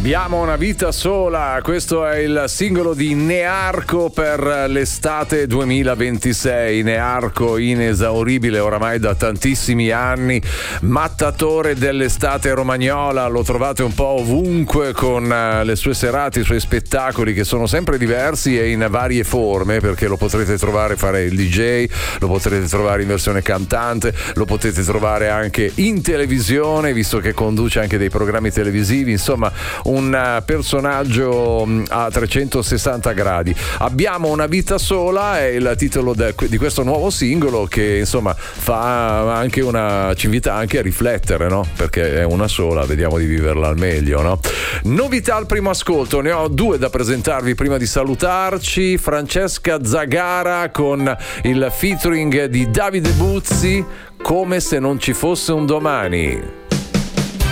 Abbiamo una vita sola, questo è il singolo di Nearco per l'estate 2026. Nearco, inesauribile oramai da tantissimi anni, mattatore dell'estate romagnola, lo trovate un po' ovunque con le sue serate, i suoi spettacoli che sono sempre diversi e in varie forme, perché lo potrete trovare fare il DJ, lo potrete trovare in versione cantante, lo potete trovare anche in televisione, visto che conduce anche dei programmi televisivi, insomma un personaggio a 360 gradi. Abbiamo una vita sola è il titolo di questo nuovo singolo che insomma fa anche ci invita anche a riflettere, no? Perché è una sola, vediamo di viverla al meglio, no? Novità al primo ascolto, ne ho due da presentarvi prima di salutarci. Francesca Zagara con il featuring di Davide Buzzi, Come se non ci fosse un domani.